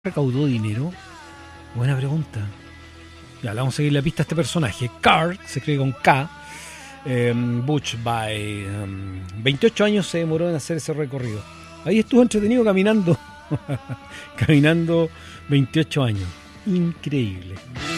¿Recaudó dinero? Buena pregunta. Ya, le vamos a seguir la pista a este personaje. Carl, se escribe con K. Butch by 28 años se demoró en hacer ese recorrido. Ahí estuvo entretenido caminando. Caminando 28 años. Increíble.